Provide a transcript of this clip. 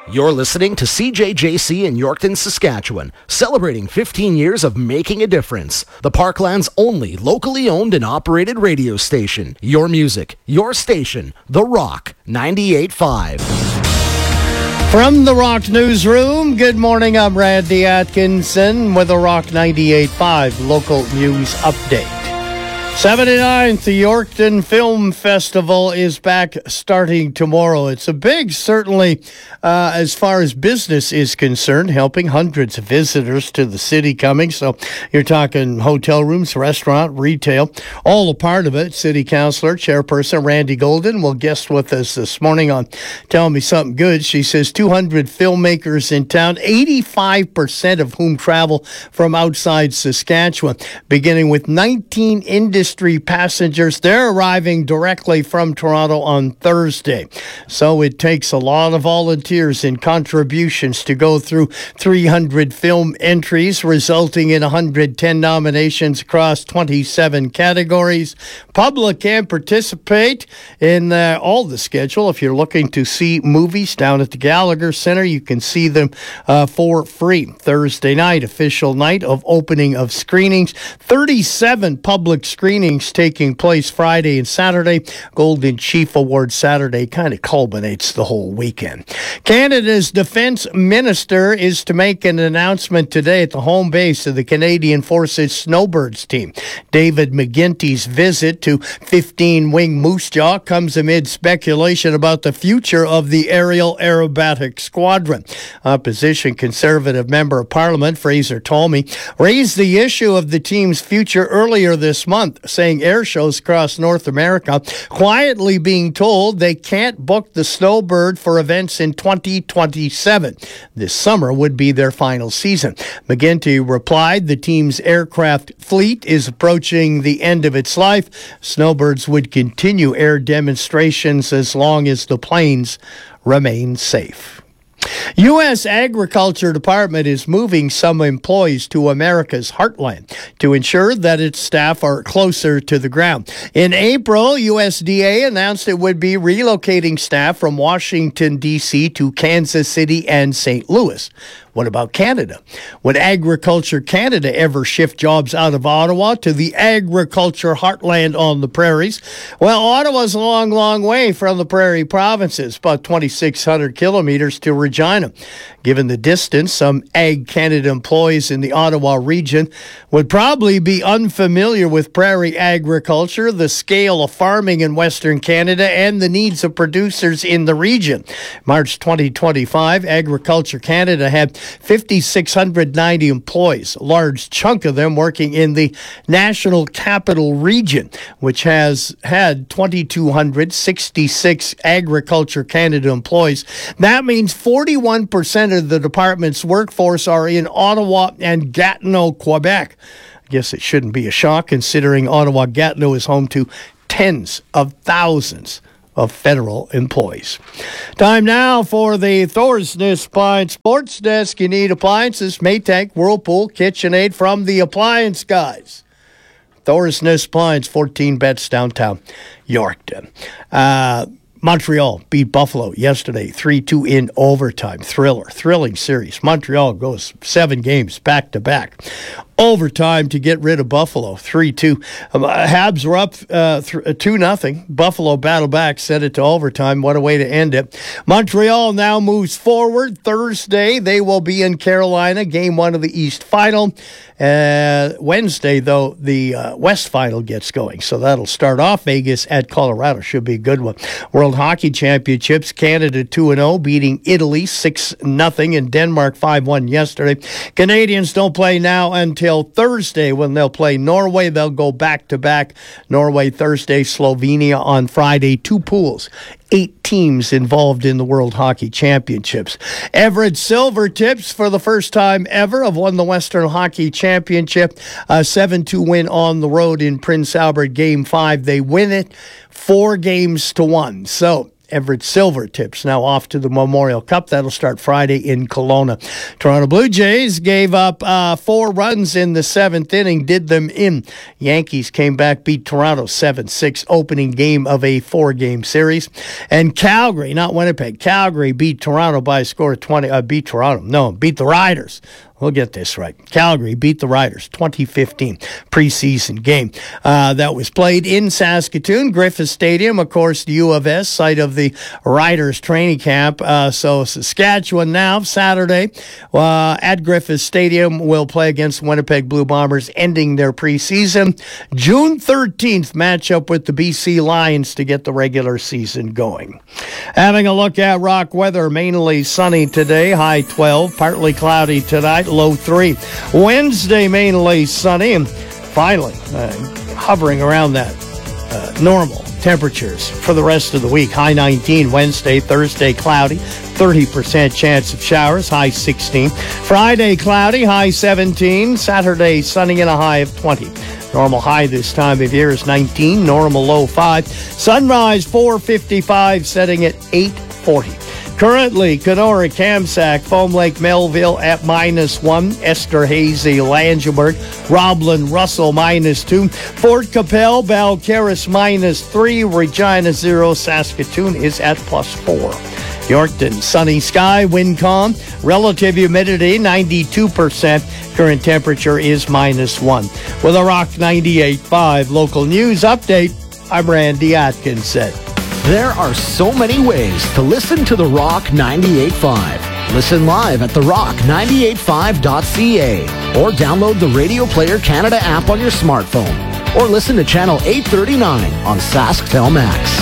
You're listening to CJJC in Yorkton, Saskatchewan, celebrating 15 years of making a difference. The Parkland's only locally owned and operated radio station. Your music, your station, The Rock 98.5. From the Rock Newsroom, good morning. I'm Randy Atkinson with the Rock 98.5 local news update. 79th Yorkton Film Festival is back starting tomorrow. It's a big, certainly, as far as business is concerned, helping hundreds of visitors to the city coming. So you're talking hotel rooms, restaurant, retail, all a part of it. City Councillor, Chairperson Randy Golden will guest with us this morning on Tell Me Something Good. She says 200 filmmakers in town, 85% of whom travel from outside Saskatchewan, beginning with 19 industry passengers. They're arriving directly from Toronto on Thursday. So it takes a lot of volunteers and contributions to go through 300 film entries, resulting in 110 nominations across 27 categories. Public can participate in all the schedule. If you're looking to see movies down at the Gallagher Centre, you can see them for free. Thursday night, official night of opening of screenings. 37 public screenings taking place Friday and Saturday. Golden Chief Award Saturday kind of culminates the whole weekend. Canada's Defence Minister is to make an announcement today at the home base of the Canadian Forces Snowbirds team. David McGinty's visit to 15-wing Moose Jaw comes amid speculation about the future of the aerial aerobatic squadron. Opposition Conservative Member of Parliament Fraser Tolmie raised the issue of the team's future earlier this month, saying air shows across North America quietly being told they can't book the Snowbird for events in 2027. This summer would be their final season. McGinty replied the team's aircraft fleet is approaching the end of its life. Snowbirds would continue air demonstrations as long as the planes remain safe. U.S. Agriculture Department is moving some employees to America's heartland to ensure that its staff are closer to the ground. In April, USDA announced it would be relocating staff from Washington, D.C. to Kansas City and St. Louis. What about Canada? Would Agriculture Canada ever shift jobs out of Ottawa to the agriculture heartland on the prairies? Well, Ottawa's a long, long way from the prairie provinces, about 2,600 kilometers to Regina. Given the distance, some Ag Canada employees in the Ottawa region would probably be unfamiliar with prairie agriculture, the scale of farming in Western Canada, and the needs of producers in the region. March 2025, Agriculture Canada had 5,690 employees, a large chunk of them working in the National Capital Region, which has had 2,266 Agriculture Canada employees. That means 41% of the department's workforce are in Ottawa and Gatineau, Quebec. I guess it shouldn't be a shock considering Ottawa-Gatineau is home to tens of thousands of federal employees. Time now for the Thorsness Appliance Sports Desk. You need appliances, Maytag, Whirlpool, KitchenAid from the Appliance Guys. Thorsness Appliance, 14 bets downtown Yorkton. Montreal beat Buffalo yesterday, 3-2 in overtime. Thrilling series. Montreal goes 7 games back-to-back. Overtime to get rid of Buffalo, 3-2. Habs were up 2-0. Buffalo battled back, sent it to overtime. What a way to end it. Montreal now moves forward. Thursday, they will be in Carolina, game 1 of the East Final. Wednesday, though, the West Final gets going. So that'll start off Vegas at Colorado. Should be a good one. World Hockey Championships, Canada 2-0, beating Italy 6-0 and Denmark 5-1 yesterday. Canadians don't play now until Thursday when they'll play Norway. They'll go back-to-back. Norway Thursday, Slovenia on Friday. 2 pools. 8 teams involved in the World Hockey Championships. Everett Silvertips, for the first time ever, have won the Western Hockey Championship. A 7-2 win on the road in Prince Albert, Game 5. They win it 4-1. So Everett Silvertips now off to the Memorial Cup. That'll start Friday in Kelowna. Toronto Blue Jays gave up 4 runs in the 7th inning, did them in. Yankees came back, beat Toronto 7-6, opening game of a 4-game series. And Calgary, not Winnipeg, Calgary beat Toronto by a score of 20. Beat the Riders. We'll get this right. Calgary beat the Riders, 2015 preseason game. That was played in Saskatoon, Griffith Stadium, of course, the U of S, site of the Riders training camp. So Saskatchewan now, Saturday, at Griffith Stadium, will play against Winnipeg Blue Bombers, ending their preseason. June 13th, matchup with the BC Lions to get the regular season going. Having a look at rock weather, mainly sunny today, high 12, partly cloudy tonight, low 3. Wednesday, mainly sunny, and finally hovering around that normal temperatures for the rest of the week. High 19 Wednesday, Thursday cloudy, 30% chance of showers, high 16. Friday cloudy, high 17. Saturday sunny and a high of 20. Normal high this time of year is 19, normal low 5. Sunrise 4:55, setting at 8:40. Currently, Kenora, Kamsack, Foam Lake, Melville at -1, Esterhazy, Langeberg, Roblin, Russell -2, Fort Capel, Balcarres -3, Regina 0, Saskatoon is at +4. Yorkton, sunny sky, wind calm, relative humidity 92%, current temperature is -1. With a Rock 98.5 local news update, I'm Randy Atkinson. There are so many ways to listen to The Rock 98.5. Listen live at therock985.ca or download the Radio Player Canada app on your smartphone or listen to Channel 839 on SaskTel Max.